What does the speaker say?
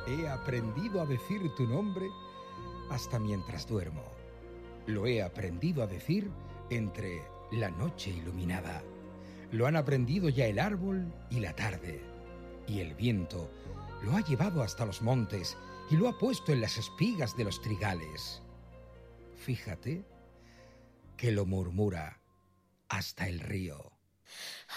He aprendido a decir tu nombre hasta mientras duermo. Lo he aprendido a decir entre la noche iluminada. Lo han aprendido ya el árbol y la tarde. Y el viento lo ha llevado hasta los montes y lo ha puesto en las espigas de los trigales. Fíjate que lo murmura hasta el río.